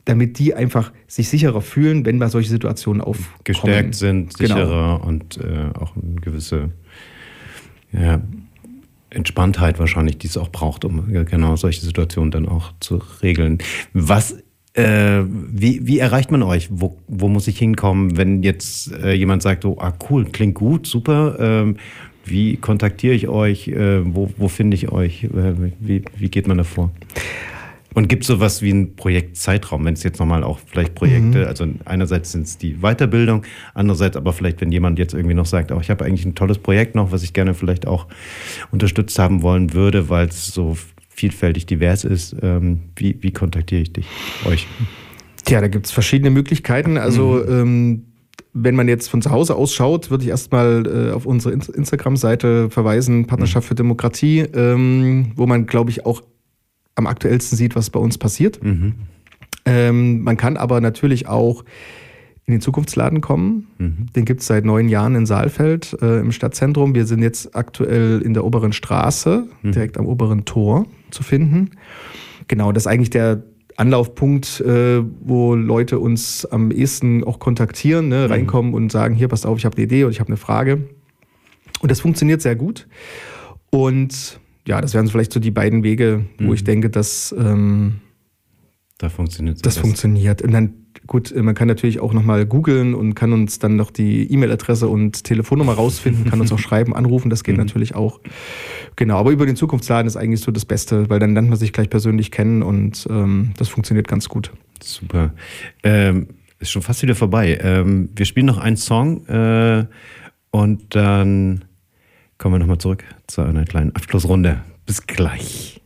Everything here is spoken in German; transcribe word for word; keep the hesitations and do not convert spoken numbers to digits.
damit die einfach sich sicherer fühlen, wenn mal solche Situationen aufkommen. Gestärkt sind, sicherer genau. und äh, auch eine gewisse ja, Entspanntheit wahrscheinlich, die es auch braucht, um genau solche Situationen dann auch zu regeln. Was, äh, wie, wie erreicht man euch? Wo, wo muss ich hinkommen, wenn jetzt äh, jemand sagt, oh, ah, cool, klingt gut, super, ähm, wie kontaktiere ich euch, äh, wo, wo finde ich euch, äh, wie, wie geht man da vor? Und gibt es sowas wie einen Projektzeitraum, wenn es jetzt nochmal auch vielleicht Projekte, mhm. also einerseits sind es die Weiterbildung, andererseits aber vielleicht, wenn jemand jetzt irgendwie noch sagt, oh, ich habe eigentlich ein tolles Projekt noch, was ich gerne vielleicht auch unterstützt haben wollen würde, weil es so vielfältig divers ist, ähm, wie, wie kontaktiere ich dich, euch? Tja, da gibt es verschiedene Möglichkeiten, also mhm. ähm, wenn man jetzt von zu Hause aus schaut, würde ich erstmal äh, auf unsere Instagram-Seite verweisen, Partnerschaft mhm. für Demokratie, ähm, wo man, glaube ich, auch am aktuellsten sieht, was bei uns passiert. Mhm. Ähm, man kann aber natürlich auch in den Zukunftsladen kommen. Mhm. Den gibt es seit neun Jahren in Saalfeld äh, im Stadtzentrum. Wir sind jetzt aktuell in der oberen Straße, mhm. direkt am oberen Tor zu finden. Genau, das ist eigentlich der Anlaufpunkt, äh, wo Leute uns am ehesten auch kontaktieren, ne, mhm. reinkommen und sagen, hier, passt auf, ich habe eine Idee oder ich habe eine Frage. Und das funktioniert sehr gut. Und ja, das wären vielleicht so die beiden Wege, wo mhm. ich denke, dass ähm, da funktioniert das. funktioniert. Und dann, gut, man kann natürlich auch nochmal googeln und kann uns dann noch die E-Mail-Adresse und Telefonnummer rausfinden, kann uns auch schreiben, anrufen, das geht mhm. natürlich auch. Genau, aber über den Zukunftsladen ist eigentlich so das Beste, weil dann lernt man sich gleich persönlich kennen und ähm, das funktioniert ganz gut. Super. Ähm, ist schon fast wieder vorbei. Ähm, wir spielen noch einen Song äh, und dann kommen wir nochmal zurück zu einer kleinen Abschlussrunde. Bis gleich.